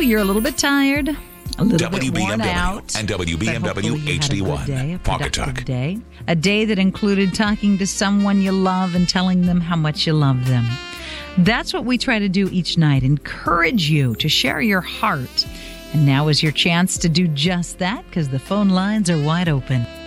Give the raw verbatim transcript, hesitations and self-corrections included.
you're a little bit tired, a little W B M W bit worn out, and W B M W H D one. Day, a productive Pawcatuck. day. A day that included talking to someone you love and telling them how much you love them. That's what we try to do each night, encourage you to share your heart. And now is your chance to do just that because the phone lines are wide open.